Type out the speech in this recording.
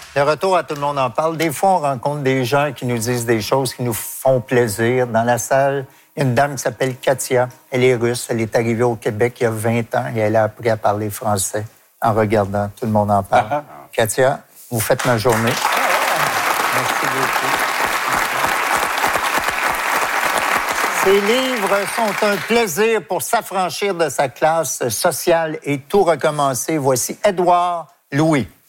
Le retour à Tout le monde en parle. Des fois, on rencontre des gens qui nous disent des choses qui nous font plaisir. Dans la salle, il y a une dame qui s'appelle Katia. Elle est russe. Elle est arrivée au Québec il y a 20 ans et elle a appris à parler français en regardant Tout le monde en parle. Katia, vous faites ma journée. Merci beaucoup. Ces livres sont un plaisir pour s'affranchir de sa classe sociale et tout recommencer. Voici Édouard Louis.